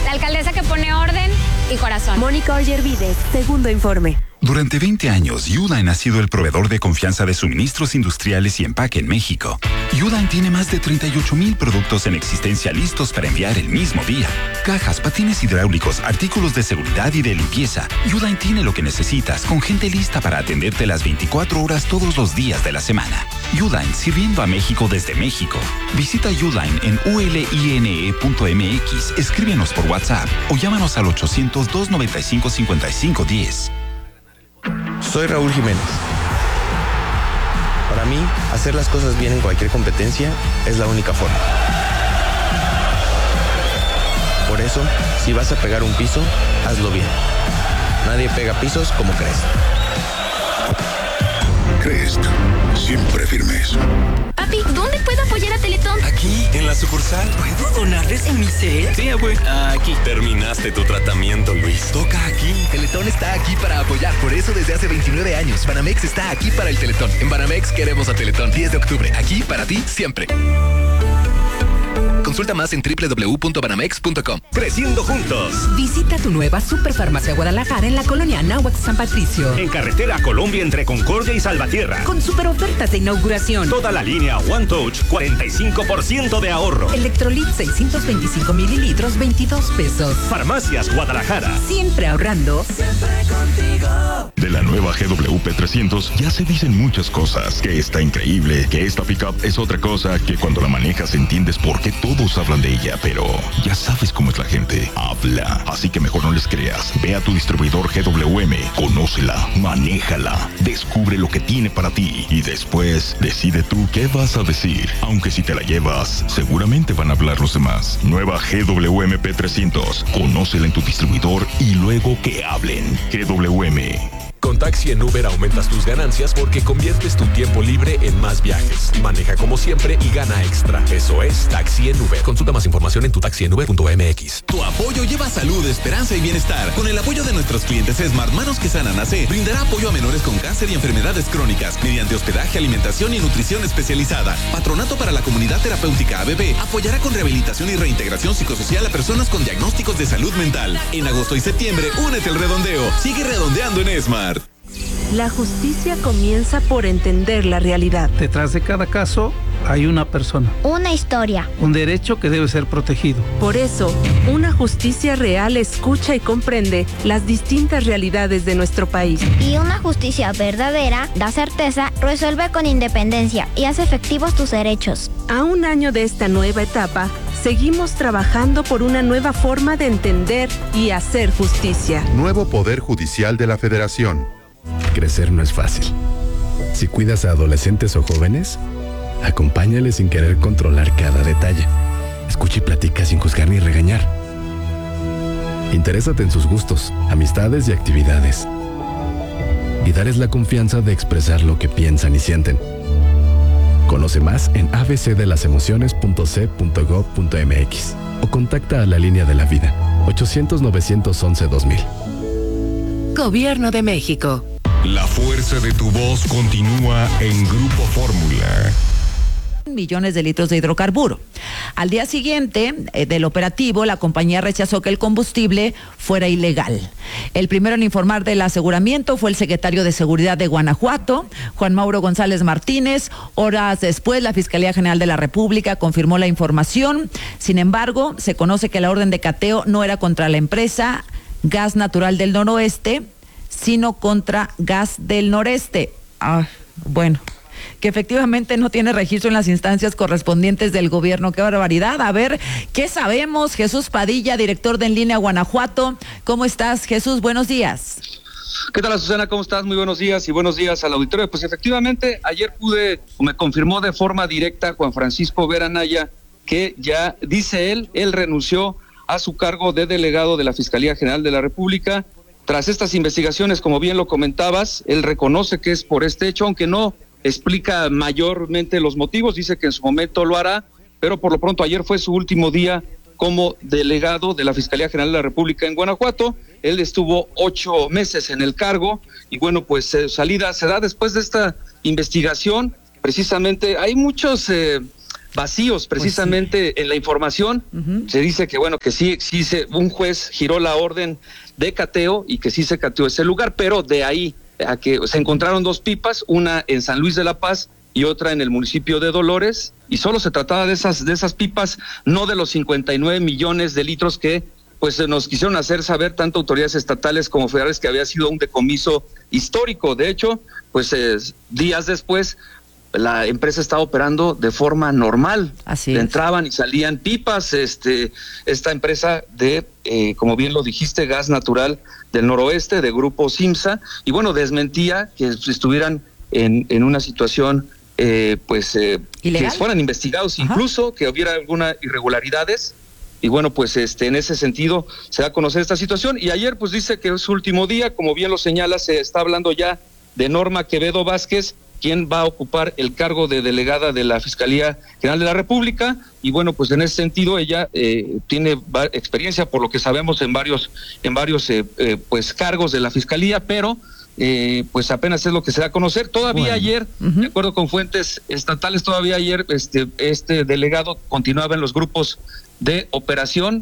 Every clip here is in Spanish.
La alcaldesa que pone orden y corazón. Mónica Ollervides, segundo informe. Durante 20 años, Uline ha sido el proveedor de confianza de suministros industriales y empaque en México. Uline tiene más de 38,000 productos en existencia listos para enviar el mismo día. Cajas, patines hidráulicos, artículos de seguridad y de limpieza. Uline tiene lo que necesitas, con gente lista para atenderte las 24 horas todos los días de la semana. Uline, sirviendo a México desde México. Visita Uline en uline.mx, escríbenos por WhatsApp o llámanos al 800-295-5510. Soy Raúl Jiménez. Para mí, hacer las cosas bien en cualquier competencia es la única forma. Por eso, si vas a pegar un piso, hazlo bien. Nadie pega pisos como Crest. Crest, siempre firmes. Papi, ¿dónde puedo apoyar a Teletón? Aquí, en la sucursal. ¿Puedo donarles en mi cel? Sí, abue. Aquí. Terminaste tu tratamiento, Luis. Toca aquí. Teletón está aquí para apoyar. Por eso desde hace 29 años. Banamex está aquí para el Teletón. En Banamex queremos a Teletón. 10 de octubre. Aquí para ti siempre. Consulta más en www.banamex.com. Creciendo juntos. Visita tu nueva Superfarmacia Guadalajara en la colonia Anáhuac San Patricio. En carretera Colombia entre Concordia y Salvatierra. Con super ofertas de inauguración. Toda la línea One Touch, 45% de ahorro. Electrolit 625 mililitros, 22 pesos. Farmacias Guadalajara. Siempre ahorrando. Siempre contigo. De la nueva GWP 300 ya se dicen muchas cosas. Que está increíble, que esta pickup es otra cosa, que cuando la manejas entiendes por qué todos hablan de ella, pero ya sabes cómo es la gente. Habla. Así que mejor no les creas. Ve a tu distribuidor GWM, conócela, manéjala, descubre lo que tiene para ti y después decide tú qué vas a decir. Aunque si te la llevas, seguramente van a hablar los demás. Nueva GWM P300. Conócela en tu distribuidor y luego que hablen. GWM. Con Taxi en Uber aumentas tus ganancias porque conviertes tu tiempo libre en más viajes. Maneja como siempre y gana extra. Eso es Taxi en Uber. Consulta más información en tutaxienUber.mx. Tu apoyo lleva salud, esperanza y bienestar. Con el apoyo de nuestros clientes Smart, Manos que Sanan AC brindará apoyo a menores con cáncer y enfermedades crónicas mediante hospedaje, alimentación y nutrición especializada. Patronato para la Comunidad Terapéutica ABB apoyará con rehabilitación y reintegración psicosocial a personas con diagnósticos de salud mental. En agosto y septiembre, únete al redondeo. Sigue redondeando en Smart. La justicia comienza por entender la realidad. Detrás de cada caso hay una persona. Una historia. Un derecho que debe ser protegido. Por eso, una justicia real escucha y comprende las distintas realidades de nuestro país. Y una justicia verdadera da certeza, resuelve con independencia y hace efectivos tus derechos. A un año de esta nueva etapa, seguimos trabajando por una nueva forma de entender y hacer justicia. Nuevo Poder Judicial de la Federación. Crecer no es fácil. Si cuidas a adolescentes o jóvenes, acompáñales sin querer controlar cada detalle. Escucha y platica sin juzgar ni regañar. Interésate en sus gustos, amistades y actividades. Y dales la confianza de expresar lo que piensan y sienten. Conoce más en abcdelasemociones.c.gov.mx o contacta a la Línea de la Vida, 800-911-2000. Gobierno de México. La fuerza de tu voz continúa en Grupo Fórmula. Millones de litros de hidrocarburo. Al día siguiente del operativo, la compañía rechazó que el combustible fuera ilegal. El primero en informar del aseguramiento fue el secretario de Seguridad de Guanajuato, Juan Mauro González Martínez. Horas después, la Fiscalía General de la República confirmó la información. Sin embargo, se conoce que la orden de cateo no era contra la empresa Gas Natural del Noroeste, sino contra Gas del Noreste. Bueno, que efectivamente no tiene registro en las instancias correspondientes del gobierno. ¡Qué barbaridad! A ver, ¿qué sabemos? Jesús Padilla, director de En Línea Guanajuato. ¿Cómo estás, Jesús? Buenos días. ¿Qué tal, Susana? ¿Cómo estás? Muy buenos días y buenos días al auditorio. Pues efectivamente, ayer me confirmó de forma directa Juan Francisco Vera Naya que ya, dice él renunció a su cargo de delegado de la Fiscalía General de la República. Tras estas investigaciones, como bien lo comentabas, él reconoce que es por este hecho, aunque no explica mayormente los motivos, dice que en su momento lo hará, pero por lo pronto ayer fue su último día como delegado de la Fiscalía General de la República en Guanajuato. Él estuvo 8 meses en el cargo y bueno, pues su salida se da después de esta investigación. Precisamente hay muchos vacíos precisamente en la información. Se dice que bueno, que sí un juez giró la orden de cateo y que sí se cateó ese lugar, pero de ahí a que se encontraron 2 pipas, una en San Luis de la Paz y otra en el municipio de Dolores, y solo se trataba de esas pipas, no de los 59 millones de litros que pues nos quisieron hacer saber tanto autoridades estatales como federales que había sido un decomiso histórico. De hecho, pues días después la empresa estaba operando de forma normal. Así es. Entraban y salían pipas, esta empresa de, como bien lo dijiste, gas natural del noroeste, de Grupo Simsa, y bueno, desmentía que estuvieran en una situación que fueran investigados, incluso que hubiera algunas irregularidades. Y bueno, pues en ese sentido se da a conocer esta situación, y ayer pues dice que es su último día, como bien lo señala, se está hablando ya de Norma Quevedo Vázquez, quien va a ocupar el cargo de delegada de la Fiscalía General de la República, y bueno, pues en ese sentido ella tiene experiencia, por lo que sabemos, en varios pues cargos de la Fiscalía, pero pues apenas es lo que se da a conocer. Todavía ayer, de acuerdo con fuentes estatales, todavía ayer este delegado continuaba en los grupos de operación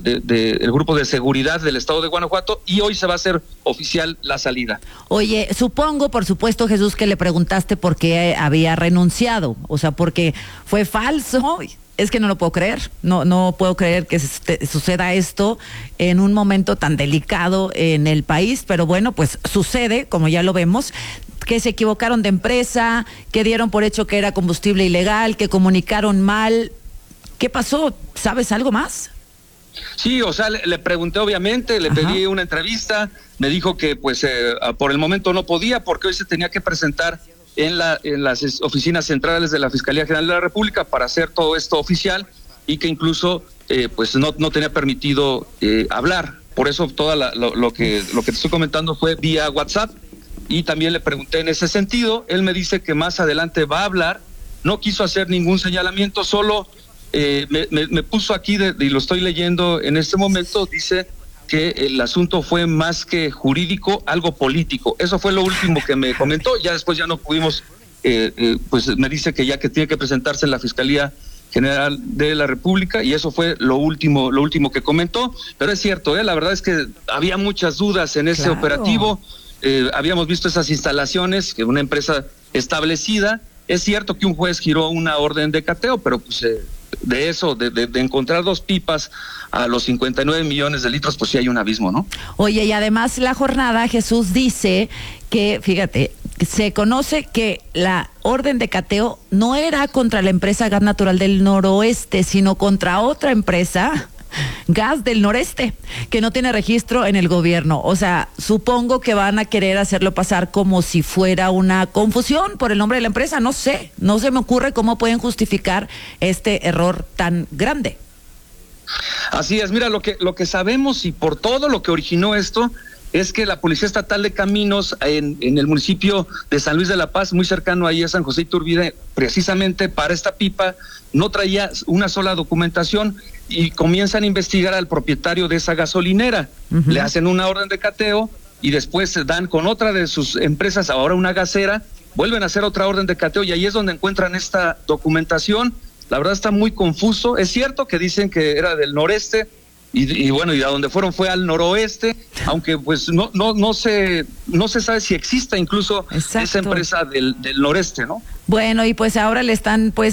el grupo de seguridad del estado de Guanajuato, y hoy se va a hacer oficial la salida. Oye, supongo, por supuesto, Jesús, que le preguntaste por qué había renunciado, o sea, porque fue falso. Es que no lo puedo creer, no puedo creer que suceda esto en un momento tan delicado en el país, pero bueno, pues sucede, como ya lo vemos, que se equivocaron de empresa, que dieron por hecho que era combustible ilegal, que comunicaron mal. ¿Qué pasó? ¿Sabes algo más? Sí, o sea, le pregunté, obviamente, le pedí una entrevista, me dijo que pues por el momento no podía porque hoy se tenía que presentar en las oficinas centrales de la Fiscalía General de la República para hacer todo esto oficial, y que incluso pues no tenía permitido hablar. Por eso lo que te estoy comentando fue vía WhatsApp, y también le pregunté en ese sentido. Él me dice que más adelante va a hablar, no quiso hacer ningún señalamiento, solo me puso aquí y lo estoy leyendo en este momento, dice que el asunto fue más que jurídico, algo político. Eso fue lo último que me comentó. Ya después ya no pudimos, pues me dice que ya que tiene que presentarse en la Fiscalía General de la República, y eso fue lo último que comentó. Pero es cierto, la verdad es que había muchas dudas en ese operativo. Habíamos visto esas instalaciones, que una empresa establecida. Es cierto que un juez giró una orden de cateo, pero pues de eso, de encontrar 2 pipas a los 59 millones de litros, pues sí hay un abismo, ¿no? Oye, y además la jornada, Jesús, dice que, fíjate, se conoce que la orden de cateo no era contra la empresa Gas Natural del Noroeste, sino contra otra empresa, Gas del Noreste, que no tiene registro en el gobierno. O sea, supongo que van a querer hacerlo pasar como si fuera una confusión por el nombre de la empresa. No sé, no se me ocurre cómo pueden justificar este error tan grande. Así es, mira, lo que sabemos, y por todo lo que originó esto, es que la Policía Estatal de Caminos en el municipio de San Luis de la Paz, muy cercano ahí a San José Iturbide, precisamente para esta pipa, no traía una sola documentación, y comienzan a investigar al propietario de esa gasolinera. Le hacen una orden de cateo, y después se dan con otra de sus empresas, ahora una gasera, vuelven a hacer otra orden de cateo, y ahí es donde encuentran esta documentación. La verdad está muy confuso. Es cierto que dicen que era del noreste, y bueno, y a donde fueron fue al noroeste, aunque pues no se sabe si exista incluso esa empresa del noreste, ¿no? Bueno, y pues ahora le están pues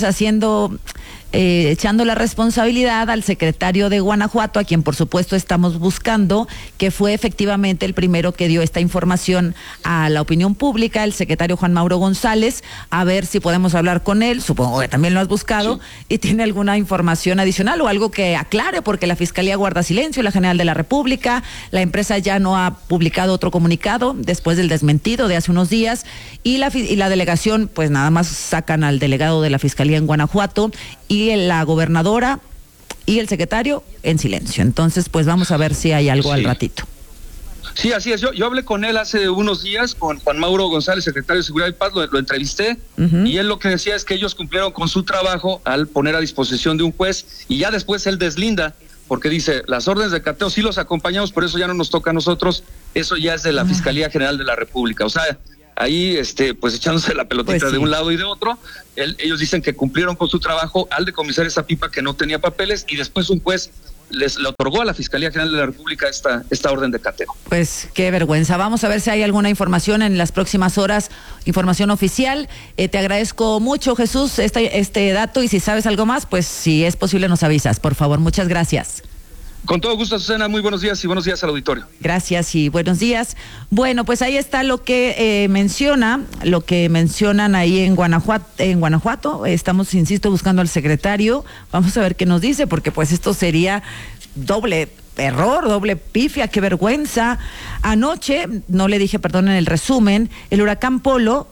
echando la responsabilidad al secretario de Guanajuato, a quien por supuesto estamos buscando, que fue efectivamente el primero que dio esta información a la opinión pública, el secretario Juan Mauro González. A ver si podemos hablar con él, supongo que también lo has buscado, y tiene alguna información adicional o algo que aclare, porque la Fiscalía guarda silencio, la General de la República, la empresa ya no ha publicado otro comunicado después del desmentido de hace unos días, y la delegación pues nada más sacan al delegado de la Fiscalía en Guanajuato, y la gobernadora y el secretario en silencio. Entonces, pues vamos a ver si hay algo al ratito. Sí, así es. Yo hablé con él hace unos días, con Juan Mauro González, secretario de Seguridad y Paz, lo entrevisté, y él lo que decía es que ellos cumplieron con su trabajo al poner a disposición de un juez, y ya después él deslinda, porque dice, las órdenes de cateo sí los acompañamos, pero eso ya no nos toca a nosotros, eso ya es de la Fiscalía General de la República. O sea, ahí pues echándose la pelotita Pues sí. de un lado y de otro. Ellos dicen que cumplieron con su trabajo al decomisar esa pipa que no tenía papeles, y después un juez le otorgó a la Fiscalía General de la República esta orden de cateo. Pues qué vergüenza. Vamos a ver si hay alguna información en las próximas horas, información oficial. Te agradezco mucho, Jesús, este dato, y si sabes algo más, pues si es posible nos avisas, por favor. Muchas gracias. Con todo gusto, Susana, muy buenos días y buenos días al auditorio. Gracias y buenos días. Bueno, pues ahí está lo que mencionan ahí en Guanajuato. Estamos, insisto, buscando al secretario. Vamos a ver qué nos dice, porque pues esto sería doble error, doble pifia, qué vergüenza. Anoche, no le dije, perdón, en el resumen, el huracán Polo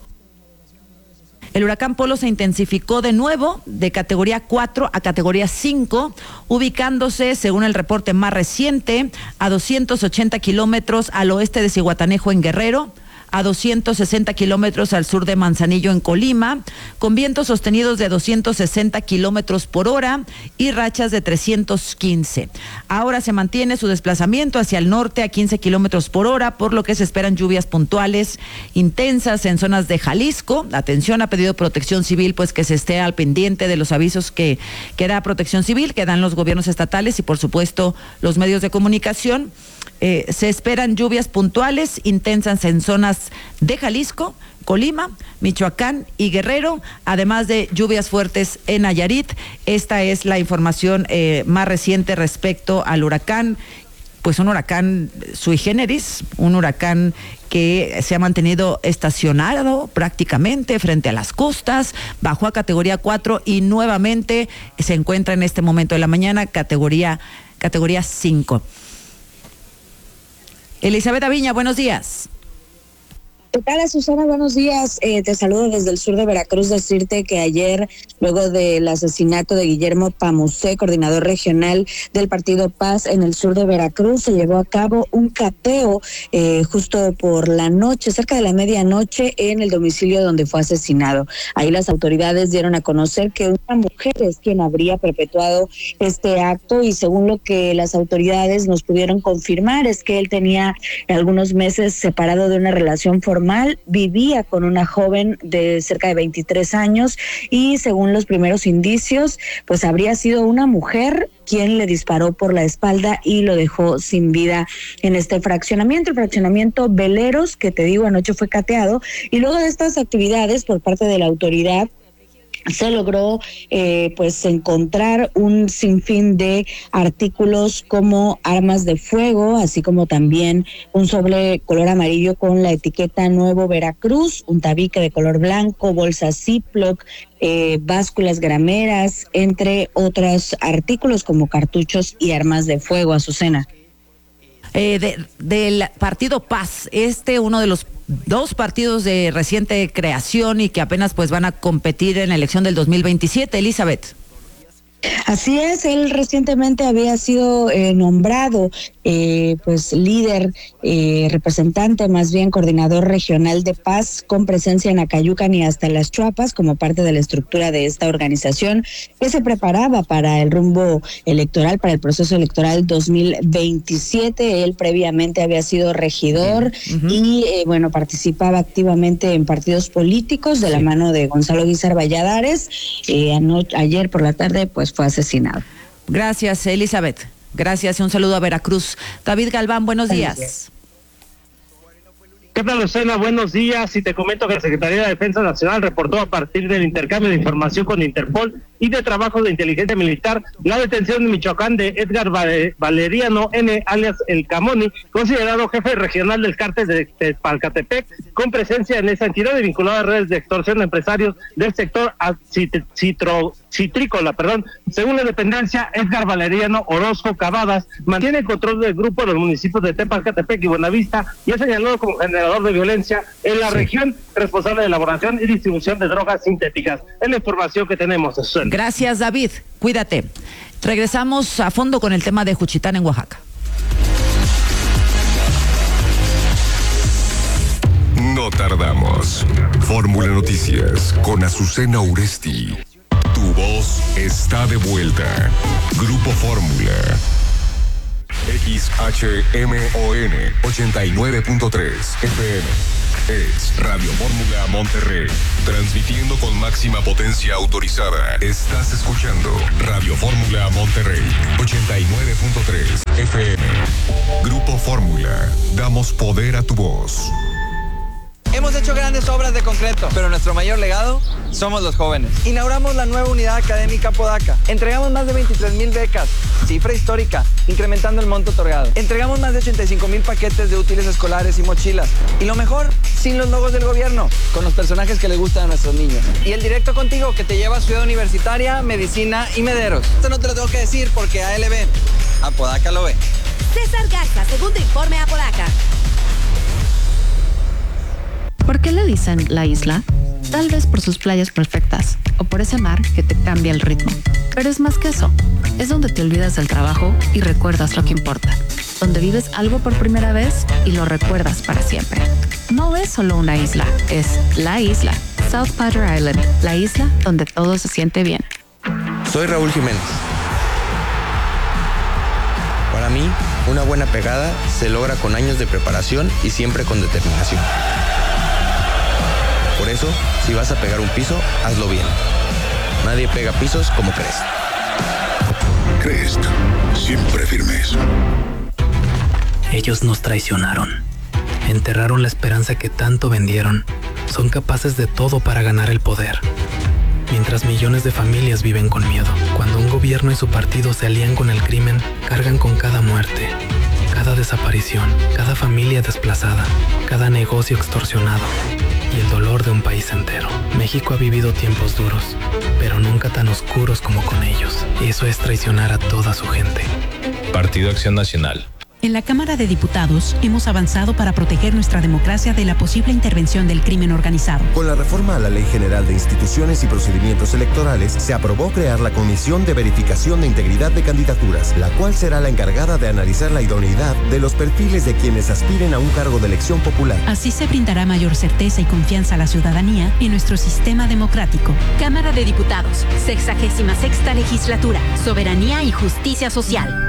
se intensificó de nuevo de categoría 4 a categoría 5, ubicándose, según el reporte más reciente, a 280 kilómetros al oeste de Zihuatanejo en Guerrero, a 260 kilómetros al sur de Manzanillo en Colima, con vientos sostenidos de 260 kilómetros por hora y rachas de 315. Ahora se mantiene su desplazamiento hacia el norte a 15 kilómetros por hora, por lo que se esperan lluvias puntuales intensas en zonas de Jalisco. Atención, ha pedido Protección Civil pues que se esté al pendiente de los avisos que da Protección Civil, que dan los gobiernos estatales y por supuesto los medios de comunicación. Se esperan lluvias puntuales intensas en zonas de Jalisco, Colima, Michoacán y Guerrero, además de lluvias fuertes en Nayarit. Esta es la información más reciente respecto al huracán. Pues un huracán sui generis, un huracán que se ha mantenido estacionado prácticamente frente a las costas, bajó a categoría 4 y nuevamente se encuentra en este momento de la mañana categoría 5. Elizabeth Aviña, buenos días. ¿Qué tal, Susana? Buenos días. Te saludo desde el sur de Veracruz. Decirte que ayer, luego del asesinato de Guillermo Pamusé, coordinador regional del Partido Paz en el sur de Veracruz, se llevó a cabo un cateo justo por la noche, cerca de la medianoche, en el domicilio donde fue asesinado. Ahí las autoridades dieron a conocer que una mujer es quien habría perpetuado este acto, y según lo que las autoridades nos pudieron confirmar, es que él tenía algunos meses separado de una relación formal, vivía con una joven de cerca de 23 años y según los primeros indicios, pues habría sido una mujer quien le disparó por la espalda y lo dejó sin vida en este fraccionamiento, el fraccionamiento Veleros, que te digo, anoche fue cateado, y luego de estas actividades por parte de la autoridad se logró pues encontrar un sinfín de artículos como armas de fuego, así como también un sobre color amarillo con la etiqueta Nuevo Veracruz, un tabique de color blanco, bolsas Ziploc, básculas grameras, entre otros artículos como cartuchos y armas de fuego. Azucena. Del Partido Paz, uno de los dos partidos de reciente creación y que apenas pues van a competir en la elección del 2027, Elizabeth. Así es, él recientemente había sido nombrado pues líder, representante, más bien coordinador regional de Paz, con presencia en Acayucan y hasta Las Chuapas, como parte de la estructura de esta organización que se preparaba para el rumbo electoral, para el proceso electoral 2027. Él previamente había sido regidor y bueno, participaba activamente en partidos políticos de la mano de Gonzalo Guízar Valladares. Ayer por la tarde pues fue asesinado. Gracias, Elizabeth. Gracias y un saludo a Veracruz. David Galván, buenos días. ¿Qué tal, Lucena? Buenos días. Y te comento que la Secretaría de Defensa Nacional reportó a partir del intercambio de información con Interpol y de trabajo de inteligencia militar la detención en Michoacán de Edgar Valeriano N., alias El Camoni, considerado jefe regional del cártel de Tepalcatepec, con presencia en esa entidad y vinculado a redes de extorsión de empresarios del sector citrícola. Según la dependencia, Edgar Valeriano Orozco Cavadas mantiene el control del grupo de los municipios de Tepalcatepec y Buenavista y es señalado como generador de violencia en la región, responsable de elaboración y distribución de drogas sintéticas. Es la información que tenemos. Gracias, David. Cuídate. Regresamos a fondo con el tema de Juchitán en Oaxaca. No tardamos. Fórmula Noticias con Azucena Uresti. Tu voz está de vuelta. Grupo Fórmula. XHMON 89.3 FM. es Radio Fórmula Monterrey. Transmitiendo con máxima potencia autorizada. Estás escuchando Radio Fórmula Monterrey 89.3 FM. Grupo Fórmula. Damos poder a tu voz. Hemos hecho grandes obras de concreto, pero nuestro mayor legado somos los jóvenes. Inauguramos la nueva unidad académica Apodaca. Entregamos más de 23,000 becas, cifra histórica, incrementando el monto otorgado. Entregamos más de 85,000 paquetes de útiles escolares y mochilas. Y lo mejor, sin los logos del gobierno, con los personajes que les gustan a nuestros niños. Y el Directo Contigo, que te lleva a Ciudad Universitaria, Medicina y Mederos. Esto no te lo tengo que decir porque ALB, Apodaca lo ve. César Garza, segundo informe Apodaca. ¿Por qué le dicen la isla? Tal vez por sus playas perfectas o por ese mar que te cambia el ritmo. Pero es más que eso. Es donde te olvidas del trabajo y recuerdas lo que importa. Donde vives algo por primera vez y lo recuerdas para siempre. No es solo una isla, es la isla. South Padre Island, la isla donde todo se siente bien. Soy Raúl Jiménez. Para mí, una buena pegada se logra con años de preparación y siempre con determinación. Por eso, si vas a pegar un piso, hazlo bien. Nadie pega pisos como Crest. Crest, siempre firmes. Ellos nos traicionaron. Enterraron la esperanza que tanto vendieron. Son capaces de todo para ganar el poder. Mientras millones de familias viven con miedo. Cuando un gobierno y su partido se alían con el crimen, cargan con cada muerte, cada desaparición, cada familia desplazada, cada negocio extorsionado y el dolor de un país entero. México ha vivido tiempos duros, pero nunca tan oscuros como con ellos. Y eso es traicionar a toda su gente. Partido Acción Nacional. En la Cámara de Diputados hemos avanzado para proteger nuestra democracia de la posible intervención del crimen organizado. Con la reforma a la Ley General de Instituciones y Procedimientos Electorales, se aprobó crear la Comisión de Verificación de Integridad de Candidaturas, la cual será la encargada de analizar la idoneidad de los perfiles de quienes aspiren a un cargo de elección popular. Así se brindará mayor certeza y confianza a la ciudadanía en nuestro sistema democrático. Cámara de Diputados, 66ª Legislatura, Soberanía y Justicia Social.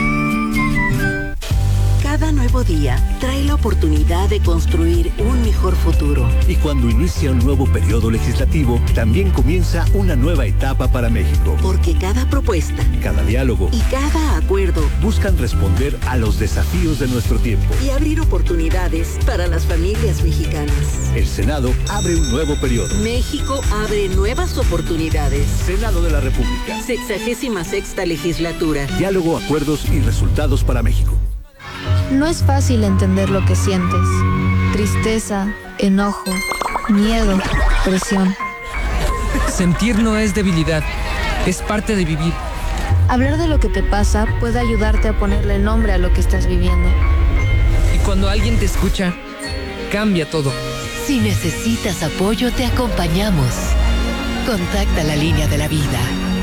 Cada nuevo día trae la oportunidad de construir un mejor futuro. Y cuando inicia un nuevo periodo legislativo, también comienza una nueva etapa para México. Porque cada propuesta, cada diálogo y cada acuerdo buscan responder a los desafíos de nuestro tiempo y abrir oportunidades para las familias mexicanas. El Senado abre un nuevo periodo. México abre nuevas oportunidades. Senado de la República. 66ª Legislatura. Diálogo, acuerdos y resultados para México. No es fácil entender lo que sientes. Tristeza, enojo, miedo, presión. Sentir no es debilidad, es parte de vivir. Hablar de lo que te pasa puede ayudarte a ponerle nombre a lo que estás viviendo. Y cuando alguien te escucha, cambia todo. Si necesitas apoyo, te acompañamos. Contacta la línea de la vida.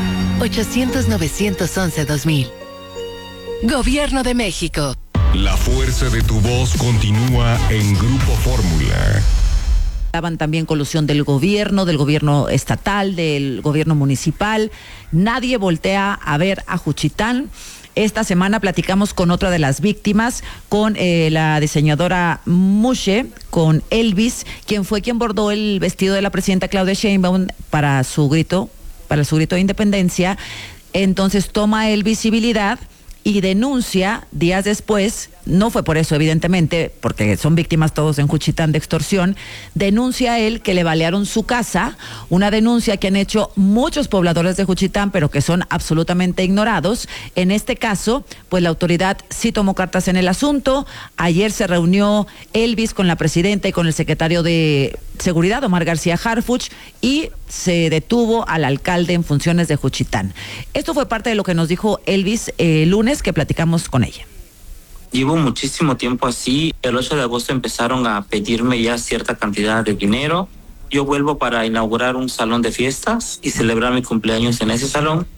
800-911-2000. Gobierno de México. La fuerza de tu voz continúa en Grupo Fórmula. Estaban también colusión del gobierno estatal, del gobierno municipal. Nadie voltea a ver a Juchitán. Esta semana platicamos con otra de las víctimas, con la diseñadora Mushe, con Elvis, quien bordó el vestido de la presidenta Claudia Sheinbaum para su grito de independencia. Entonces toma él visibilidad y denuncia días después, no fue por eso evidentemente, porque son víctimas todos en Juchitán de extorsión, denuncia él que le balearon su casa, una denuncia que han hecho muchos pobladores de Juchitán, pero que son absolutamente ignorados. En este caso, pues la autoridad sí tomó cartas en el asunto. Ayer se reunió Elvis con la presidenta y con el secretario de Seguridad, Omar García Harfuch, y se detuvo al alcalde en funciones de Juchitán. Esto fue parte de lo que nos dijo Elvis el lunes que platicamos con ella. Llevo muchísimo tiempo así. El 8 de agosto empezaron a pedirme ya cierta cantidad de dinero. Yo vuelvo para inaugurar un salón de fiestas y celebrar mi cumpleaños en ese salón.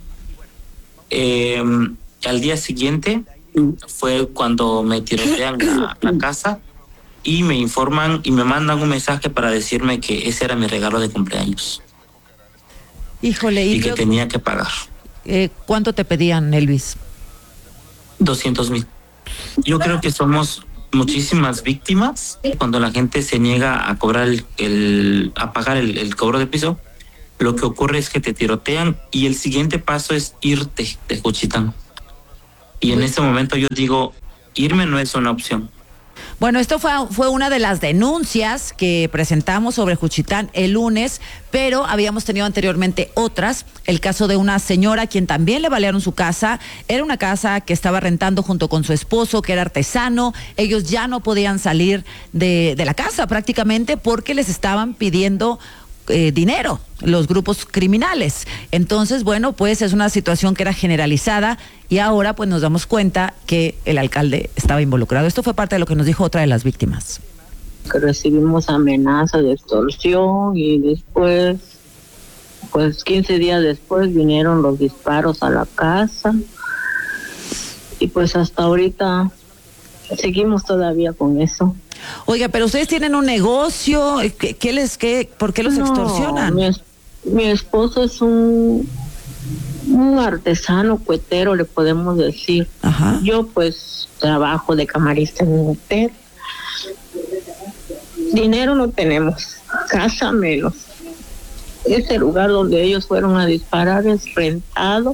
Al día siguiente fue cuando me tirotean la casa y me informan y me mandan un mensaje para decirme que ese era mi regalo de cumpleaños. Híjole, y que tenía que pagar. ¿Cuánto te pedían, Elvis? 200,000. Yo creo que somos muchísimas víctimas. Cuando la gente se niega a cobrar a pagar el cobro de piso, lo que ocurre es que te tirotean y el siguiente paso es irte de Juchitán. Y en este momento yo digo, irme no es una opción. Bueno, esto fue una de las denuncias que presentamos sobre Juchitán el lunes, pero habíamos tenido anteriormente otras. El caso de una señora a quien también le balearon su casa. Era una casa que estaba rentando junto con su esposo, que era artesano. Ellos ya no podían salir de la casa prácticamente porque les estaban pidiendo dinero los grupos criminales. Entonces, bueno, pues es una situación que era generalizada y ahora pues nos damos cuenta que el alcalde estaba involucrado. Esto fue parte de lo que nos dijo otra de las víctimas. Que recibimos amenazas de extorsión y después, pues 15 días después vinieron los disparos a la casa y pues hasta ahorita seguimos todavía con eso. Oiga, pero ustedes tienen un negocio, ¿por qué los extorsionan? Mi esposo es un artesano cuetero, le podemos decir. Ajá. Yo pues trabajo de camarista en un hotel. Dinero no tenemos, casa menos. Ese lugar donde ellos fueron a disparar es rentado.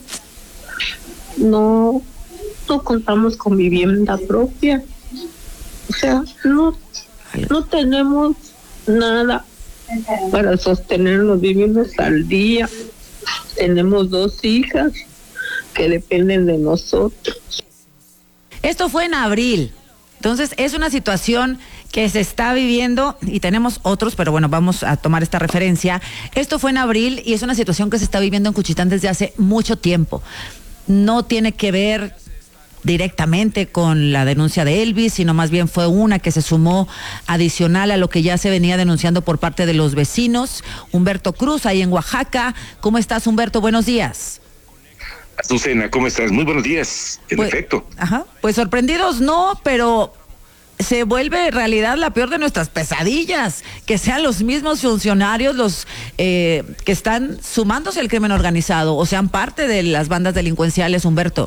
No contamos con vivienda propia. O sea, no tenemos nada para sostenernos, vivimos al día. Tenemos 2 hijas que dependen de nosotros. Esto fue en abril. Entonces, es una situación que se está viviendo y tenemos otros, pero bueno, vamos a tomar esta referencia. Esto fue en abril y es una situación que se está viviendo en Juchitán desde hace mucho tiempo. No tiene que ver directamente con la denuncia de Elvis, sino más bien fue una que se sumó adicional a lo que ya se venía denunciando por parte de los vecinos. Humberto Cruz, ahí en Oaxaca. ¿Cómo estás, Humberto? Buenos días. Azucena, ¿cómo estás? Muy buenos días, en efecto. Ajá, pues sorprendidos no, pero se vuelve realidad la peor de nuestras pesadillas, que sean los mismos funcionarios los que están sumándose al crimen organizado o sean parte de las bandas delincuenciales, Humberto.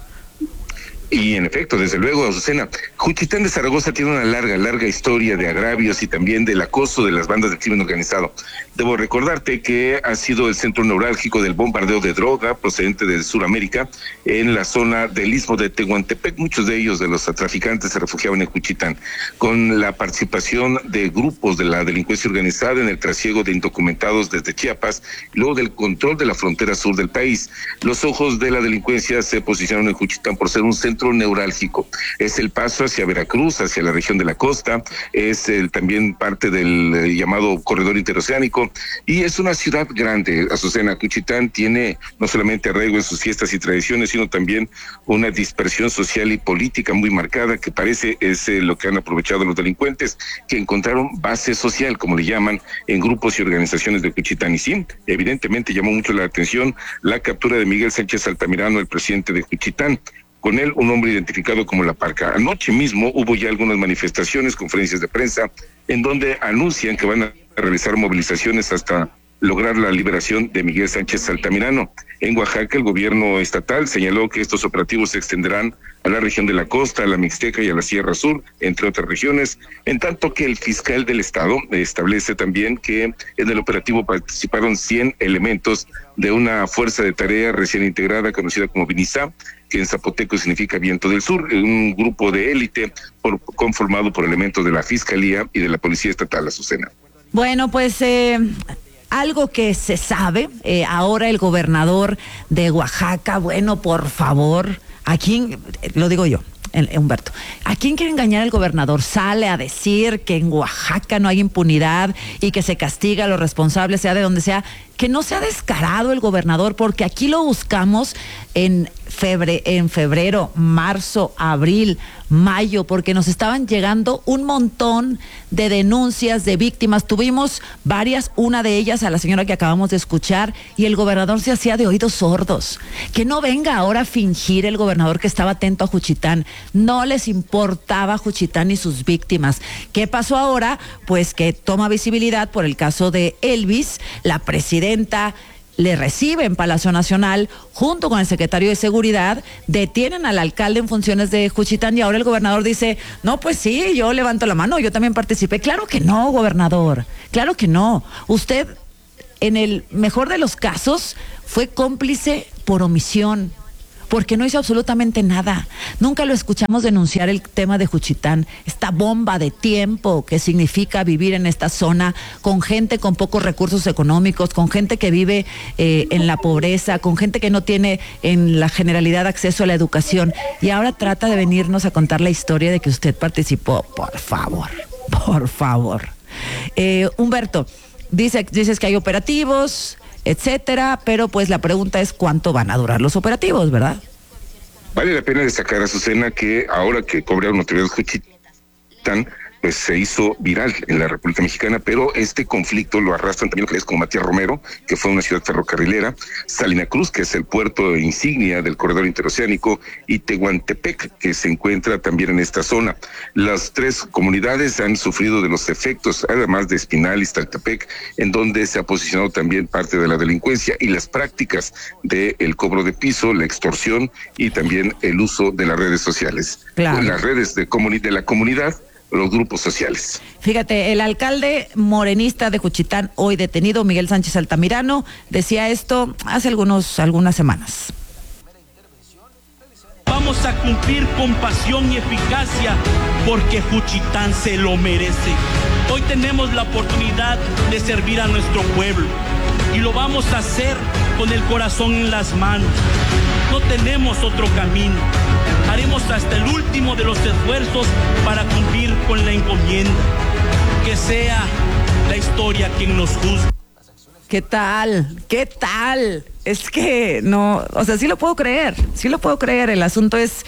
Y en efecto, desde luego, Azucena, Juchitán de Zaragoza tiene una larga historia de agravios y también del acoso de las bandas del crimen organizado. Debo recordarte que ha sido el centro neurálgico del bombardeo de droga procedente de Sudamérica en la zona del istmo de Tehuantepec. Muchos de ellos, de los traficantes, se refugiaban en Juchitán, con la participación de grupos de la delincuencia organizada en el trasiego de indocumentados desde Chiapas, luego del control de la frontera sur del país. Los ojos de la delincuencia se posicionaron en Juchitán por ser un centro neurálgico. Es el paso hacia Veracruz, hacia la región de la costa, es también parte del llamado corredor interoceánico y es una ciudad grande. Azucena, Juchitán tiene no solamente arraigo en sus fiestas y tradiciones, sino también una dispersión social y política muy marcada que parece es lo que han aprovechado los delincuentes, que encontraron base social, como le llaman, en grupos y organizaciones de Juchitán. Y sí, evidentemente llamó mucho la atención la captura de Miguel Sánchez Altamirano, el presidente de Juchitán. Con él, un hombre identificado como La Parca. Anoche mismo hubo ya algunas manifestaciones, conferencias de prensa, en donde anuncian que van a realizar movilizaciones hasta lograr la liberación de Miguel Sánchez Altamirano. En Oaxaca, el gobierno estatal señaló que estos operativos se extenderán a la región de la costa, a la Mixteca y a la Sierra Sur, entre otras regiones, en tanto que el fiscal del estado establece también que en el operativo participaron 100 elementos de una fuerza de tarea recién integrada conocida como VINISA, que en zapoteco significa Viento del Sur, un grupo de élite conformado por elementos de la Fiscalía y de la Policía Estatal, Azucena. Bueno, pues algo que se sabe, ahora el gobernador de Oaxaca, bueno, por favor, ¿a quién? Lo digo yo, Humberto, ¿a quién quiere engañar el gobernador? Sale a decir que en Oaxaca no hay impunidad y que se castiga a los responsables, sea de donde sea. Que no sea descarado el gobernador, porque aquí lo buscamos en febrero, marzo, abril, mayo, porque nos estaban llegando un montón de denuncias de víctimas. Tuvimos varias, una de ellas a la señora que acabamos de escuchar, y el gobernador se hacía de oídos sordos. Que no venga ahora a fingir el gobernador que estaba atento a Juchitán. No les importaba Juchitán ni sus víctimas. ¿Qué pasó ahora? Pues que toma visibilidad por el caso de Elvis, la presidenta le recibe en Palacio Nacional, junto con el secretario de Seguridad, detienen al alcalde en funciones de Juchitán y ahora el gobernador dice, no, pues sí, yo levanto la mano, yo también participé. Claro que no, gobernador, claro que no. Usted, en el mejor de los casos, fue cómplice por omisión, porque no hizo absolutamente nada. Nunca lo escuchamos denunciar el tema de Juchitán, esta bomba de tiempo que significa vivir en esta zona con gente con pocos recursos económicos, con gente que vive en la pobreza, con gente que no tiene en la generalidad acceso a la educación. Y ahora trata de venirnos a contar la historia de que usted participó. Por favor, por favor. Humberto, dices que hay operativos, etcétera, pero pues la pregunta es cuánto van a durar los operativos, ¿verdad? Vale la pena destacar, Azucena, que ahora que cobraron autoridades Juchitán, pues se hizo viral en la República Mexicana, pero este conflicto lo arrastran también localidades como Matías Romero, que fue una ciudad ferrocarrilera, Salina Cruz, que es el puerto insignia del corredor interoceánico, y Tehuantepec, que se encuentra también en esta zona. Las tres comunidades han sufrido de los efectos, además de Espinal y Xtaltepec, en donde se ha posicionado también parte de la delincuencia y las prácticas del cobro de piso, la extorsión y también el uso de las redes sociales. Claro. Las redes de la comunidad, los grupos sociales. Fíjate, el alcalde morenista de Juchitán, hoy detenido, Miguel Sánchez Altamirano, decía esto hace algunas semanas. Vamos a cumplir con pasión y eficacia porque Juchitán se lo merece. Hoy tenemos la oportunidad de servir a nuestro pueblo y lo vamos a hacer con el corazón en las manos. No tenemos otro camino. Haremos hasta el último de los esfuerzos para cumplir con la encomienda. Que sea la historia quien nos juzgue. ¿Qué tal? ¿Qué tal? Es que no, o sea, sí lo puedo creer. El asunto es,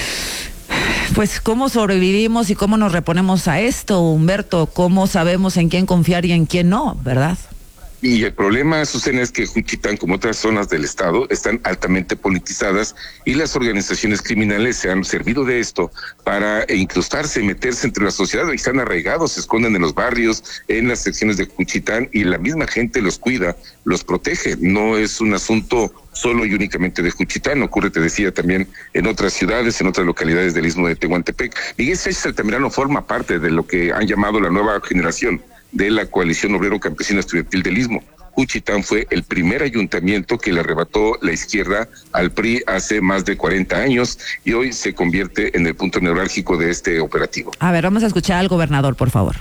pues, cómo sobrevivimos y cómo nos reponemos a esto, Humberto. Cómo sabemos en quién confiar y en quién no, ¿verdad? Y el problema, Azucena, es que Juchitán, como otras zonas del estado, están altamente politizadas y las organizaciones criminales se han servido de esto para incrustarse, meterse entre la sociedad y están arraigados, se esconden en los barrios, en las secciones de Juchitán y la misma gente los cuida, los protege. No es un asunto solo y únicamente de Juchitán, ocurre, te decía, también en otras ciudades, en otras localidades del istmo de Tehuantepec. Miguel Sánchez Altamirano forma parte de lo que han llamado la nueva generación de la Coalición Obrero Campesina Estudiantil del Istmo. Juchitán fue el primer ayuntamiento que le arrebató la izquierda al PRI hace más de 40 años y hoy se convierte en el punto neurálgico de este operativo. A ver, vamos a escuchar al gobernador, por favor.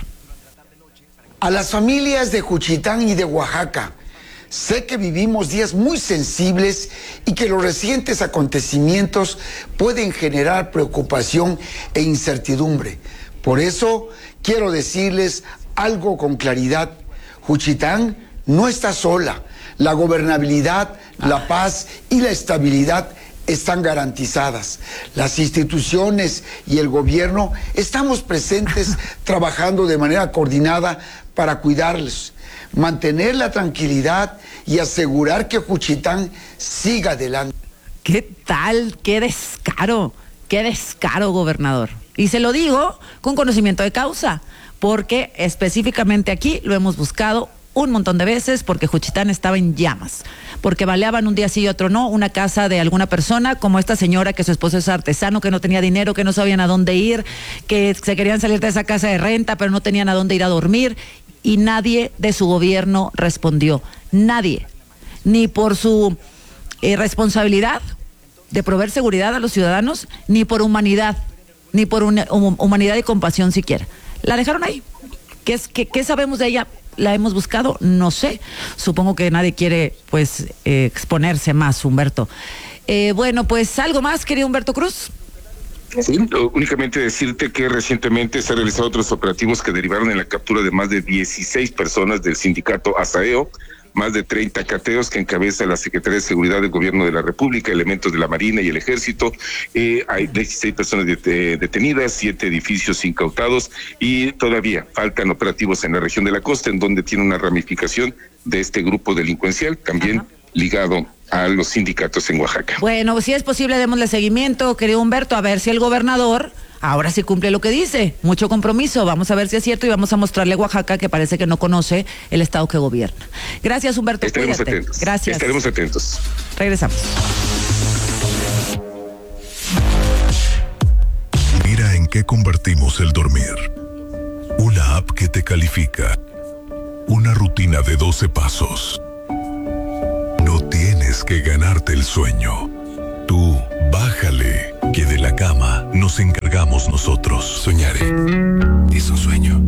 A las familias de Juchitán y de Oaxaca, sé que vivimos días muy sensibles y que los recientes acontecimientos pueden generar preocupación e incertidumbre. Por eso quiero decirles algo con claridad. Juchitán no está sola. La gobernabilidad, la paz y la estabilidad están garantizadas. Las instituciones y el gobierno estamos presentes trabajando de manera coordinada para cuidarlos, mantener la tranquilidad y asegurar que Juchitán siga adelante. ¿Qué tal? ¡Qué descaro! ¡Qué descaro, gobernador! Y se lo digo con conocimiento de causa, porque específicamente aquí lo hemos buscado un montón de veces, porque Juchitán estaba en llamas, porque baleaban un día sí y otro no una casa de alguna persona, como esta señora que su esposo es artesano, que no tenía dinero, que no sabían a dónde ir, que se querían salir de esa casa de renta, pero no tenían a dónde ir a dormir, y nadie de su gobierno respondió. Nadie. Ni por su responsabilidad de proveer seguridad a los ciudadanos, ni por humanidad, ni por humanidad y compasión siquiera. La dejaron ahí. ¿Qué sabemos de ella? ¿La hemos buscado? No sé. Supongo que nadie quiere, pues, exponerse más, Humberto. Bueno, pues, ¿algo más, querido Humberto Cruz? Sí, únicamente decirte que recientemente se han realizado otros operativos que derivaron en la captura de más de 16 personas del sindicato ASAEO, más de 30 cateos que encabeza la Secretaría de Seguridad del Gobierno de la República, elementos de la Marina y el Ejército. Hay 16 personas detenidas, 7 edificios incautados y todavía faltan operativos en la región de la costa, en donde tiene una ramificación de este grupo delincuencial, también ligado a los sindicatos en Oaxaca. Bueno, si es posible, démosle seguimiento, querido Humberto, a ver si el gobernador ahora sí cumple lo que dice, mucho compromiso, vamos a ver si es cierto y vamos a mostrarle a Oaxaca que parece que no conoce el estado que gobierna. Gracias, Humberto. Estaremos cuídate. atentos. Gracias. Estaremos atentos. Regresamos. Mira en qué convertimos el dormir. Una app que te califica. Una rutina de 12 pasos. No tienes que ganarte el sueño. Tú, bájale, que de la cama nos encargamos nosotros. Soñaré. Es un sueño.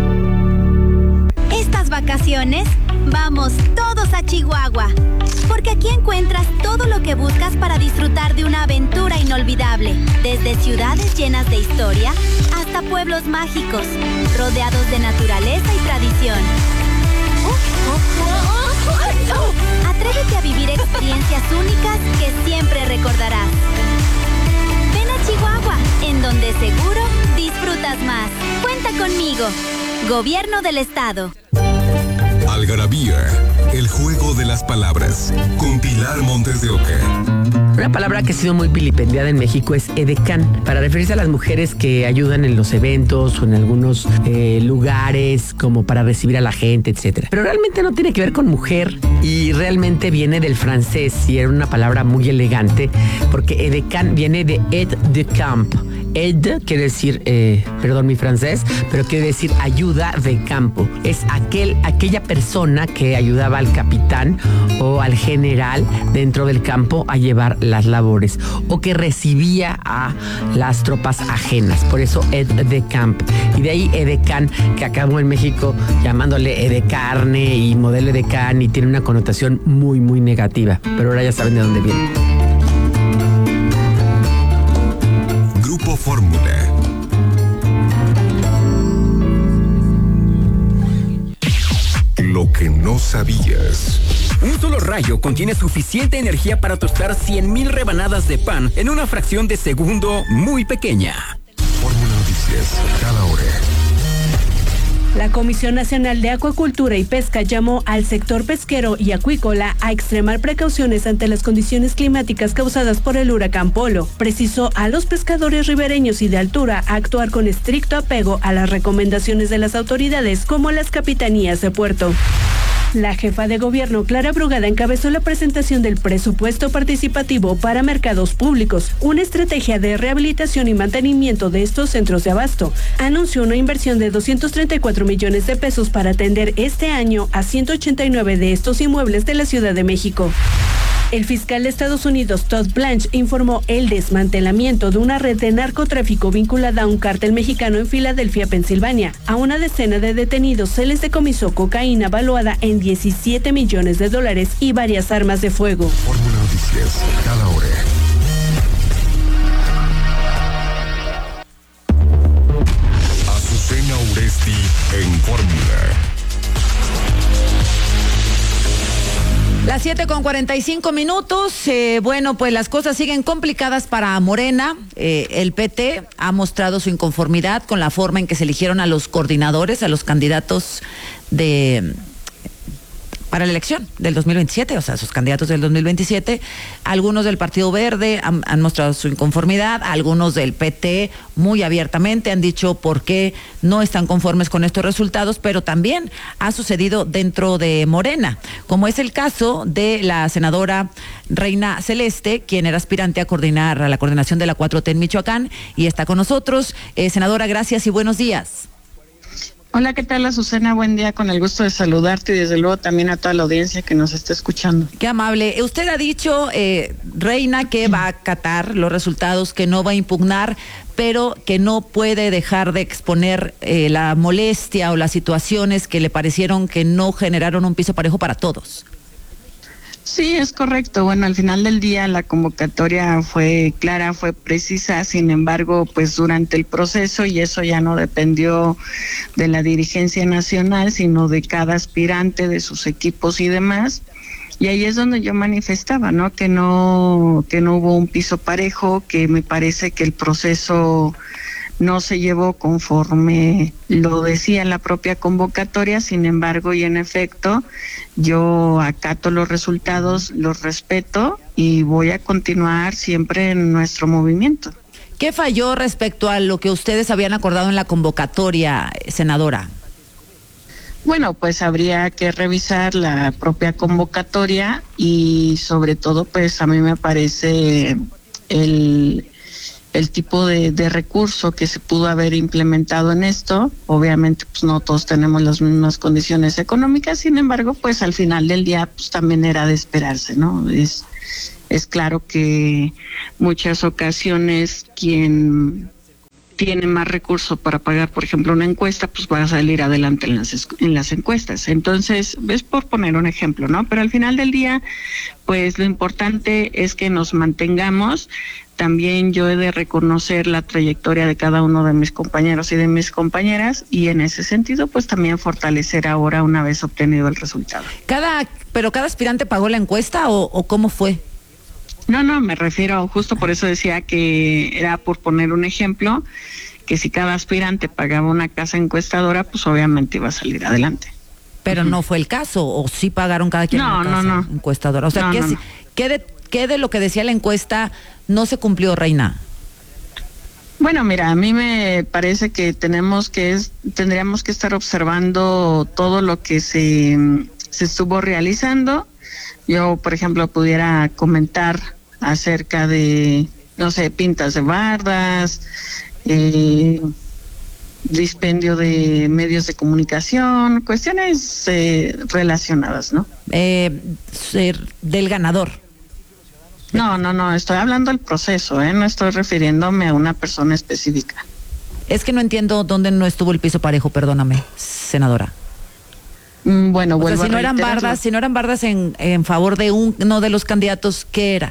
Estas vacaciones, vamos todos a Chihuahua, porque aquí encuentras todo lo que buscas para disfrutar de una aventura inolvidable, desde ciudades llenas de historia hasta pueblos mágicos, rodeados de naturaleza y tradición. Atrévete a vivir experiencias únicas que siempre recordarás. Ven a Chihuahua, en donde seguro disfrutas más. Cuenta conmigo. Gobierno del Estado. Algarabía, el juego de las palabras, con Pilar Montes de Oca. Una palabra que ha sido muy vilipendiada en México es edecán, para referirse a las mujeres que ayudan en los eventos o en algunos lugares, como para recibir a la gente, etcétera. Pero realmente no tiene que ver con mujer y realmente viene del francés y era una palabra muy elegante, porque edecán viene de aide de camp. Aide quiere decir, perdón mi francés, pero quiere decir ayuda de campo. Es aquella persona que ayudaba al capitán o al general dentro del campo a llevar las labores o que recibía a las tropas ajenas. Por eso aide de camp. Y de ahí edecán, que acabó en México llamándole edecarne y modelo edecán y tiene una connotación muy, muy negativa. Pero ahora ya saben de dónde viene. Grupo Fórmula. Lo que no sabías. Un solo rayo contiene suficiente energía para tostar 100,000 rebanadas de pan en una fracción de segundo muy pequeña. Fórmula Noticias, cada hora. La Comisión Nacional de Acuacultura y Pesca llamó al sector pesquero y acuícola a extremar precauciones ante las condiciones climáticas causadas por el huracán Polo. Precisó a los pescadores ribereños y de altura a actuar con estricto apego a las recomendaciones de las autoridades, como las capitanías de puerto. La jefa de gobierno, Clara Brugada, encabezó la presentación del presupuesto participativo para mercados públicos, una estrategia de rehabilitación y mantenimiento de estos centros de abasto. Anunció una inversión de 234 millones de pesos para atender este año a 189 de estos inmuebles de la Ciudad de México. El fiscal de Estados Unidos, Todd Blanche, informó el desmantelamiento de una red de narcotráfico vinculada a un cártel mexicano en Filadelfia, Pensilvania. A una decena de detenidos se les decomisó cocaína valuada en $17 millones y varias armas de fuego. Fórmula Noticias, cada hora. Azucena Uresti en Fórmula. Las 7:45. Bueno, pues las cosas siguen complicadas para Morena. El PT ha mostrado su inconformidad con la forma en que se eligieron a los coordinadores, a los candidatos para la elección del 2027, o sea, sus candidatos del 2027. Algunos del Partido Verde han mostrado su inconformidad, algunos del PT muy abiertamente han dicho por qué no están conformes con estos resultados, pero también ha sucedido dentro de Morena, como es el caso de la senadora Reina Celeste, quien era aspirante a la coordinación de la 4T en Michoacán, y está con nosotros. Senadora, gracias y buenos días. Hola, ¿qué tal, Azucena? Buen día, con el gusto de saludarte y desde luego también a toda la audiencia que nos está escuchando. Qué amable. Usted ha dicho, Reina, que va a acatar los resultados, que no va a impugnar, pero que no puede dejar de exponer la molestia o las situaciones que le parecieron que no generaron un piso parejo para todos. Sí, es correcto. Bueno, al final del día la convocatoria fue clara, fue precisa, sin embargo, pues durante el proceso, y eso ya no dependió de la dirigencia nacional, sino de cada aspirante, de sus equipos y demás. Y ahí es donde yo manifestaba, ¿no? Que no hubo un piso parejo, que me parece que el proceso no se llevó conforme lo decía la propia convocatoria. Sin embargo, y en efecto, yo acato los resultados, los respeto y voy a continuar siempre en nuestro movimiento. ¿Qué falló respecto a lo que ustedes habían acordado en la convocatoria, senadora? Bueno, pues habría que revisar la propia convocatoria y sobre todo, pues a mí me parece el tipo de recurso que se pudo haber implementado en esto. Obviamente, pues no todos tenemos las mismas condiciones económicas, sin embargo, pues al final del día, pues también era de esperarse, ¿no? Es claro que muchas ocasiones quien tiene más recursos para pagar, por ejemplo, una encuesta, pues va a salir adelante en las encuestas. Entonces, es por poner un ejemplo, ¿no? Pero al final del día, pues lo importante es que nos mantengamos. También yo he de reconocer la trayectoria de cada uno de mis compañeros y de mis compañeras, y en ese sentido, pues también fortalecer ahora una vez obtenido el resultado. ¿Pero cada aspirante pagó la encuesta o cómo fue? No, me refiero, justo por eso decía que era por poner un ejemplo, que si cada aspirante pagaba una casa encuestadora, pues obviamente iba a salir adelante. Pero no fue el caso, ¿o sí pagaron cada quien una casa encuestadora? O sea, ¿qué de lo que decía la encuesta no se cumplió, Reina? Bueno, mira, a mí me parece que tendríamos que estar observando todo lo que se estuvo realizando. Yo, por ejemplo, pudiera comentar acerca de, no sé, pintas de bardas, dispendio de medios de comunicación, cuestiones relacionadas, ¿no? Del ganador. No, estoy hablando del proceso, no estoy refiriéndome a una persona específica. Es que no entiendo dónde no estuvo el piso parejo, perdóname, senadora. Bueno, o sea, si no eran bardas en favor de uno de los candidatos, ¿qué era?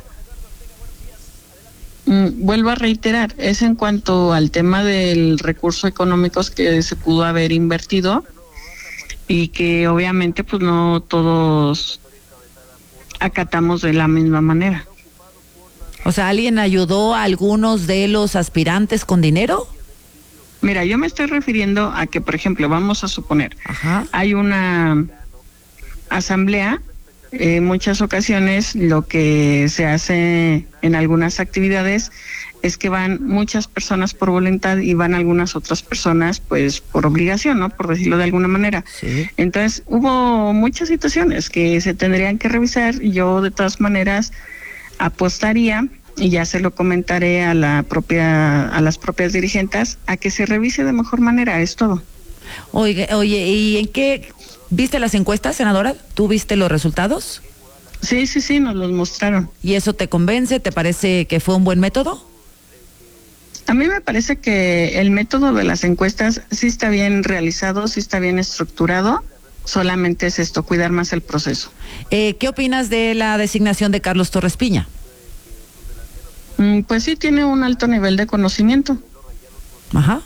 Vuelvo a reiterar, es en cuanto al tema del recurso económico que se pudo haber invertido y que obviamente pues no todos acatamos de la misma manera. O sea, ¿alguien ayudó a algunos de los aspirantes con dinero? Mira, yo me estoy refiriendo a que, por ejemplo, vamos a suponer, hay una asamblea, en muchas ocasiones lo que se hace en algunas actividades es que van muchas personas por voluntad y van algunas otras personas pues por obligación, ¿no? Por decirlo de alguna manera. Sí. Entonces hubo muchas situaciones que se tendrían que revisar y yo de todas maneras apostaría, y ya se lo comentaré a las propias dirigentes, a que se revise de mejor manera, es todo. Oye, ¿y en qué viste las encuestas, senadora? ¿Tú viste los resultados? Sí, nos los mostraron. ¿Y eso te convence? ¿Te parece que fue un buen método? A mí me parece que el método de las encuestas sí está bien realizado, sí está bien estructurado, solamente es esto, cuidar más el proceso. ¿Qué opinas de la designación de Carlos Torres Piña? Pues sí, tiene un alto nivel de conocimiento. Ajá.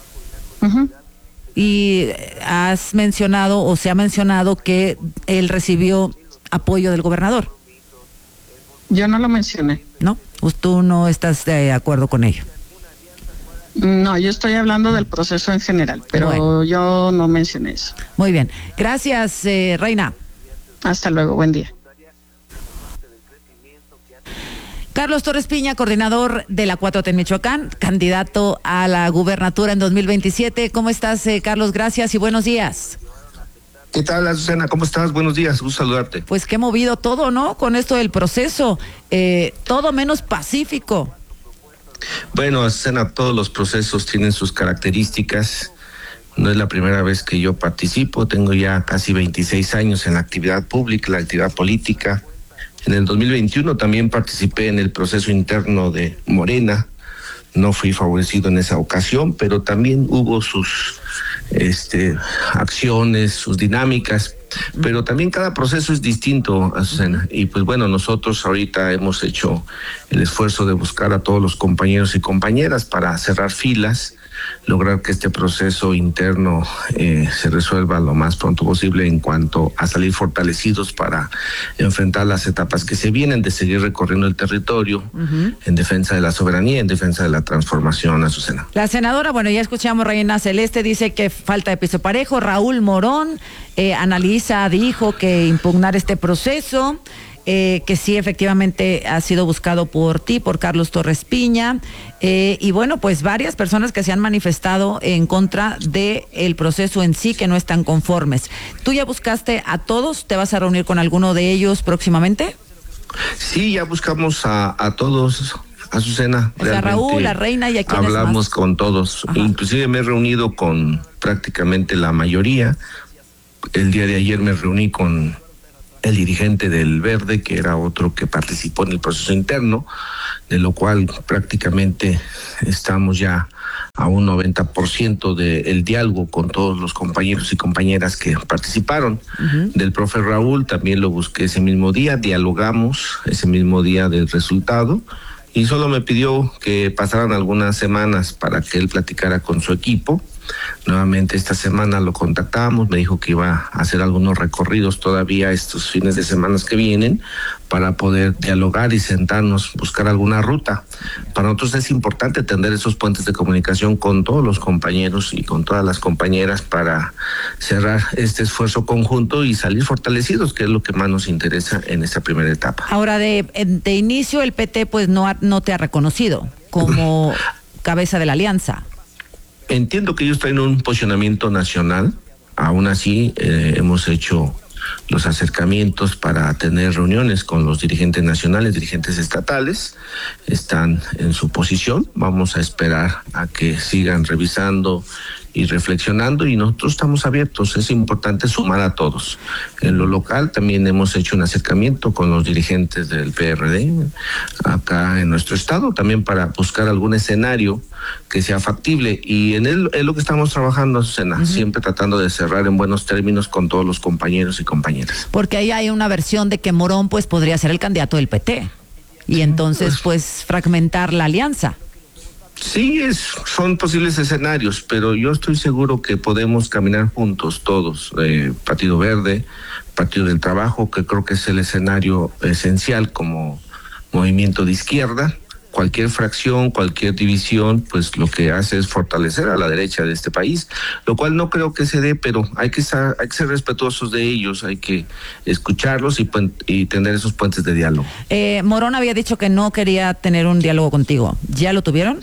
Y has mencionado, o se ha mencionado, que él recibió apoyo del gobernador. Yo no lo mencioné. ¿No? Pues tú no estás de acuerdo con ello. No, yo estoy hablando del proceso en general, pero bueno, yo no mencioné eso. Muy bien. Gracias, Reina. Hasta luego, buen día. Carlos Torres Piña, coordinador de la 4T en Michoacán, candidato a la gubernatura en 2027. ¿Cómo estás, Carlos? Gracias y buenos días. ¿Qué tal, Azucena? ¿Cómo estás? Buenos días, gusto saludarte. Pues qué movido todo, ¿no? Con esto del proceso, todo menos pacífico. Bueno, Azucena, todos los procesos tienen sus características. No es la primera vez que yo participo, tengo ya casi 26 años en la actividad pública, la actividad política. En el 2021 también participé en el proceso interno de Morena. No fui favorecido en esa ocasión, pero también hubo sus acciones, sus dinámicas. Pero también cada proceso es distinto, Azucena. Y pues bueno, nosotros ahorita hemos hecho el esfuerzo de buscar a todos los compañeros y compañeras para cerrar filas, lograr que este proceso interno se resuelva lo más pronto posible en cuanto a salir fortalecidos para enfrentar las etapas que se vienen, de seguir recorriendo el territorio en defensa de la soberanía, en defensa de la transformación, Azucena. La senadora, bueno, ya escuchamos, Reina Celeste dice que falta de piso parejo. Raúl Morón dijo que impugnar este proceso. que sí efectivamente ha sido buscado por ti, por Carlos Torres Piña, y bueno, pues varias personas que se han manifestado en contra del proceso en sí, que no están conformes. ¿Tú ya buscaste a todos? ¿Te vas a reunir con alguno de ellos próximamente? Sí, ya buscamos a todos, Azucena. O sea, Raúl, la Reina y a quienes hablamos más. Con todos. Ajá. Inclusive me he reunido con prácticamente la mayoría. El día de ayer me reuní con el dirigente del Verde, que era otro que participó en el proceso interno, de lo cual prácticamente estamos ya a un 90% del diálogo con todos los compañeros y compañeras que participaron. Del profe Raúl también lo busqué ese mismo día, dialogamos ese mismo día del resultado, y solo me pidió que pasaran algunas semanas para que él platicara con su equipo. Nuevamente esta semana lo contactamos, me dijo que iba a hacer algunos recorridos todavía estos fines de semana que vienen para poder dialogar y sentarnos, buscar alguna ruta. Para nosotros es importante tender esos puentes de comunicación con todos los compañeros y con todas las compañeras para cerrar este esfuerzo conjunto y salir fortalecidos, que es lo que más nos interesa en esta primera etapa. Ahora, de inicio el PT pues no te ha reconocido como cabeza de la alianza. Entiendo que ellos traen un posicionamiento nacional, aún así hemos hecho los acercamientos para tener reuniones con los dirigentes nacionales, dirigentes estatales, están en su posición, vamos a esperar a que sigan revisando y reflexionando, y nosotros estamos abiertos. Es importante sumar a todos. En lo local también hemos hecho un acercamiento con los dirigentes del PRD acá en nuestro estado, también para buscar algún escenario que sea factible, y en él es lo que estamos trabajando, Azucena, siempre tratando de cerrar en buenos términos con todos los compañeros y compañeras. Porque ahí hay una versión de que Morón pues podría ser el candidato del PT y entonces pues fragmentar la alianza. Sí, son posibles escenarios, pero yo estoy seguro que podemos caminar juntos todos, Partido Verde, Partido del Trabajo, que creo que es el escenario esencial como movimiento de izquierda. Cualquier fracción, cualquier división, pues lo que hace es fortalecer a la derecha de este país, lo cual no creo que se dé, pero hay que ser respetuosos de ellos, hay que escucharlos y tener esos puentes de diálogo. Morón había dicho que no quería tener un diálogo contigo. ¿Ya lo tuvieron?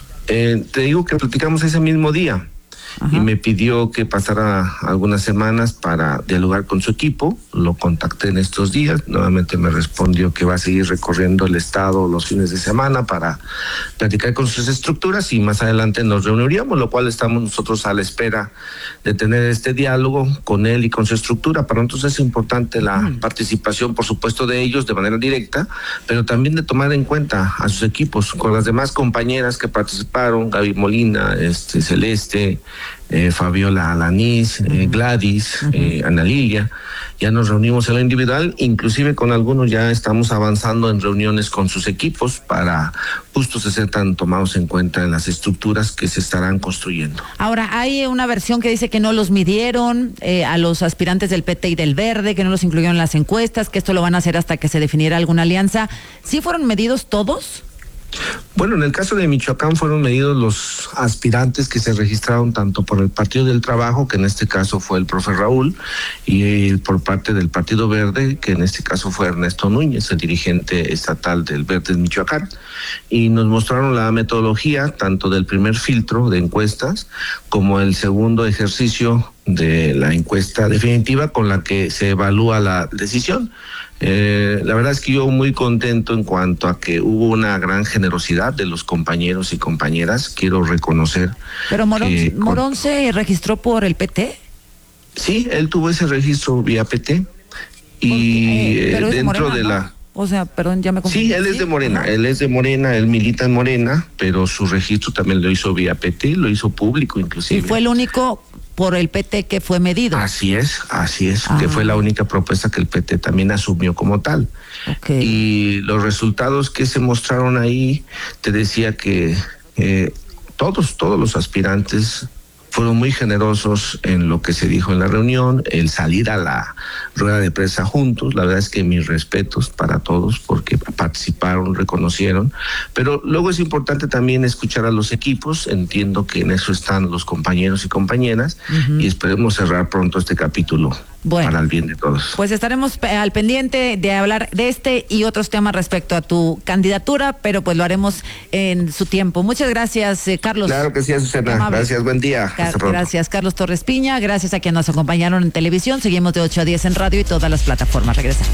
Te digo que platicamos ese mismo día. Y me pidió que pasara algunas semanas para dialogar con su equipo. Lo contacté en estos días, nuevamente me respondió que va a seguir recorriendo el estado los fines de semana para platicar con sus estructuras y más adelante nos reuniríamos, lo cual estamos nosotros a la espera de tener este diálogo con él y con su estructura. Para nosotros es importante la participación, por supuesto, de ellos de manera directa, pero también de tomar en cuenta a sus equipos, con las demás compañeras que participaron, Gaby Molina, Celeste, Fabiola Alanís, Gladys, Ana Lilia. Ya nos reunimos en lo individual, inclusive con algunos ya estamos avanzando en reuniones con sus equipos para justo se sean tomados en cuenta en las estructuras que se estarán construyendo. Ahora, hay una versión que dice que no los midieron a los aspirantes del PT y del Verde, que no los incluyeron en las encuestas, que esto lo van a hacer hasta que se definiera alguna alianza. ¿Sí fueron medidos todos? Bueno, en el caso de Michoacán fueron medidos los aspirantes que se registraron tanto por el Partido del Trabajo, que en este caso fue el profe Raúl, y por parte del Partido Verde, que en este caso fue Ernesto Núñez, el dirigente estatal del Verde en Michoacán. Y nos mostraron la metodología tanto del primer filtro de encuestas como el segundo ejercicio de la encuesta definitiva con la que se evalúa la decisión. La verdad es que yo muy contento en cuanto a que hubo una gran generosidad de los compañeros y compañeras, quiero reconocer. Pero Morón se registró por el PT. Sí, él tuvo ese registro vía PT y pero dentro Morena, de ¿no? la... O sea, perdón, ya me confundí. Sí, él es de Morena, él milita en Morena, pero su registro también lo hizo vía PT, lo hizo público inclusive. Y fue el único por el PT que fue medido. Así es, que fue la única propuesta que el PT también asumió como tal. Okay. Y los resultados que se mostraron ahí, te decía que todos los aspirantes fueron muy generosos en lo que se dijo en la reunión, el salir a la rueda de prensa juntos. La verdad es que mis respetos para todos porque participaron, reconocieron, pero luego es importante también escuchar a los equipos. Entiendo que en eso están los compañeros y compañeras, y esperemos cerrar pronto este capítulo. Bueno, para el bien de todos. Pues estaremos al pendiente de hablar de este y otros temas respecto a tu candidatura, pero pues lo haremos en su tiempo. Muchas gracias, Carlos. Claro que sí, Azucena. Gracias, buen día. Hasta pronto. Gracias, Carlos Torres Piña. Gracias a quienes nos acompañaron en televisión. Seguimos de 8 a 10 en radio y todas las plataformas. Regresamos.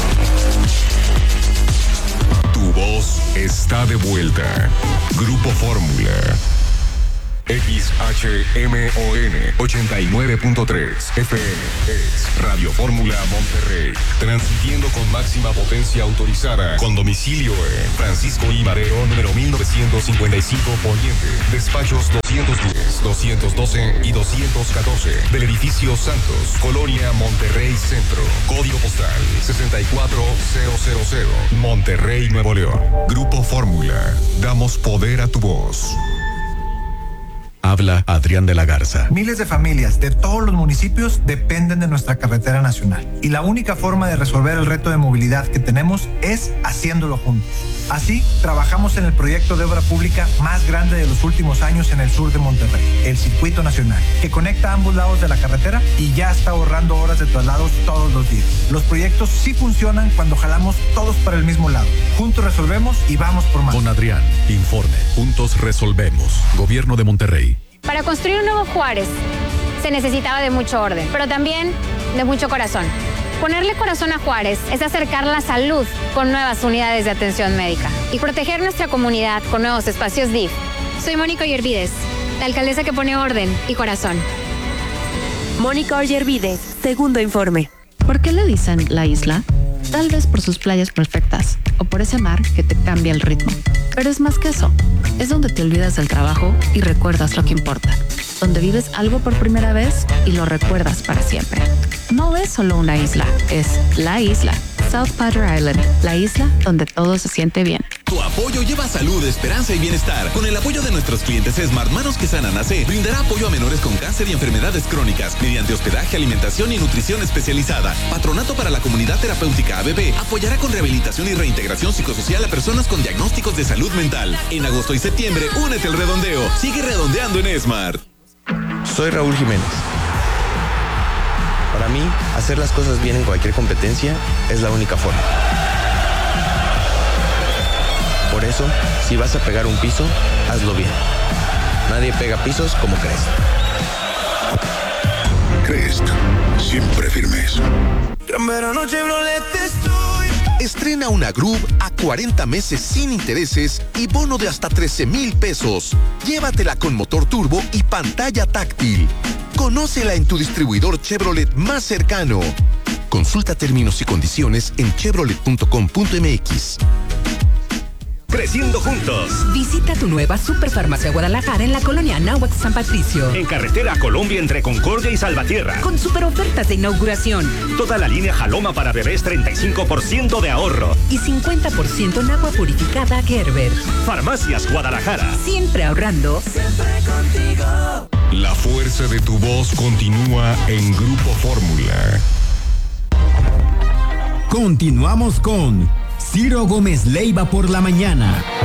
Tu voz está de vuelta. Grupo Fórmula. XHMON 89.3 FM es Radio Fórmula Monterrey, transmitiendo con máxima potencia autorizada, con domicilio en Francisco I. Madero, número 1955 Poniente, despachos 210, 212 y 214 del edificio Santos, Colonia Monterrey Centro, código postal 64000, Monterrey, Nuevo León. Grupo Fórmula, damos poder a tu voz. Habla Adrián de la Garza. Miles de familias de todos los municipios dependen de nuestra carretera nacional. Y la única forma de resolver el reto de movilidad que tenemos es haciéndolo juntos. Así, trabajamos en el proyecto de obra pública más grande de los últimos años en el sur de Monterrey, el Circuito Nacional, que conecta ambos lados de la carretera y ya está ahorrando horas de traslados todos los días. Los proyectos sí funcionan cuando jalamos todos para el mismo lado. Juntos resolvemos y vamos por más. Con Adrián, informe. Juntos resolvemos. Gobierno de Monterrey. Para construir un nuevo Juárez se necesitaba de mucho orden, pero también de mucho corazón. Ponerle corazón a Juárez es acercar la salud con nuevas unidades de atención médica y proteger nuestra comunidad con nuevos espacios DIF. Soy Mónica Ollervides, la alcaldesa que pone orden y corazón. Mónica Ollervides, segundo informe. ¿Por qué le dicen la isla? Tal vez por sus playas perfectas o por ese mar que te cambia el ritmo. Pero es más que eso. Es donde te olvidas del trabajo y recuerdas lo que importa. Donde vives algo por primera vez y lo recuerdas para siempre. No es solo una isla, es la isla. South Padre Island, la isla donde todo se siente bien. Tu apoyo lleva salud, esperanza y bienestar. Con el apoyo de nuestros clientes Smart Manos que Sanan AC, brindará apoyo a menores con cáncer y enfermedades crónicas mediante hospedaje, alimentación y nutrición especializada. Patronato para la Comunidad Terapéutica ABB apoyará con rehabilitación y reintegración psicosocial a personas con diagnósticos de salud mental. En agosto y septiembre, únete al redondeo. Sigue redondeando en Smart. Soy Raúl Jiménez. Para mí, hacer las cosas bien en cualquier competencia es la única forma. Por eso, si vas a pegar un piso, hazlo bien. Nadie pega pisos como Crest. Crest, siempre firmes. Estrena una Groove a 40 meses sin intereses y bono de hasta 13,000 pesos. Llévatela con motor turbo y pantalla táctil. Conócela en tu distribuidor Chevrolet más cercano. Consulta términos y condiciones en chevrolet.com.mx. Creciendo juntos. Visita tu nueva Superfarmacia Guadalajara en la colonia Anáhuac San Patricio. En carretera Colombia entre Concordia y Salvatierra. Con super ofertas de inauguración. Toda la línea Jaloma para bebés, 35% de ahorro. Y 50% en agua purificada Gerber. Farmacias Guadalajara. Siempre ahorrando. Siempre contigo. La fuerza de tu voz continúa en Grupo Fórmula. Continuamos con Ciro Gómez Leiva por la mañana.